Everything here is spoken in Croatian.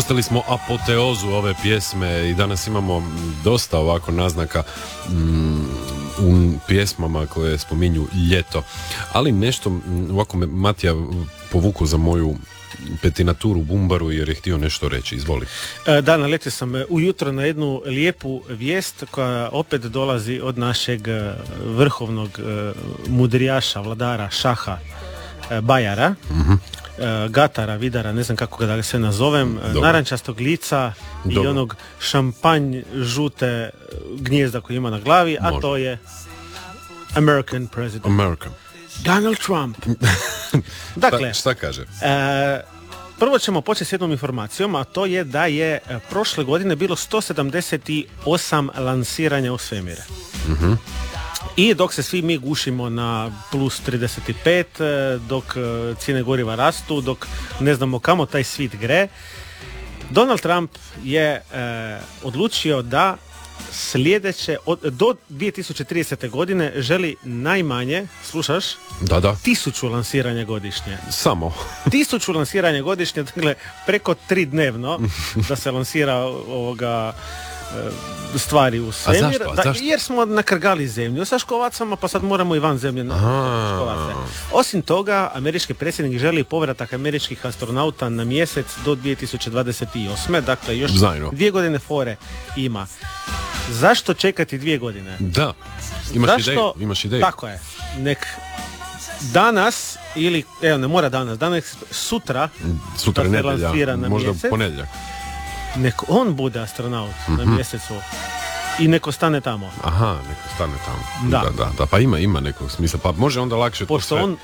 Dostali smo apoteozu ove pjesme i danas imamo dosta ovako naznaka u pjesmama koje spominju ljeto. Ali nešto, ovako me Matija povuku za moju petinaturu Bumbaru jer je htio nešto reći. Izvoli. Da, naletio sam ujutro na jednu lijepu vijest koja opet dolazi od našeg vrhovnog mudrijaša, vladara, šaha, bajara, gatara, vidara, ne znam kako ga sve nazovem, narančastog lica i onog šampanj žute gnijezda koji ima na glavi, a to je American president. Donald Trump. Dakle, šta kaže? Prvo ćemo početi s jednom informacijom, a to je da je prošle godine bilo 178 lansiranja u svemire. I dok se svi mi gušimo na plus 35, dok cijene goriva rastu, dok ne znamo kamo taj svit gre, Donald Trump je odlučio da sljedeće, do 2030. godine želi najmanje, slušaš? Da. 1000 lansiranja godišnje. Samo. 1000 lansiranja godišnje, dakle preko 3 dnevno da se lansira stvari u svemir. Zašto? Jer smo nakrgali zemlju sa škovacama, pa sad moramo i van zemlje škovace. Osim toga, američki predsjednik želi povratak američkih astronauta na mjesec do 2028. Dakle, još 2 godine fore ima. Zašto čekati 2 godine? Da, imaš ideju. Tako je. Nek danas, ili, ne mora danas sutra da se lansira na možda mjesec. Ponedjeljak. Nek on bude astronaut na mjesecu i neko stane tamo. Aha, neko stane tamo. Da, pa ima nekog smisla. Pa može onda lakše pošto to sve. On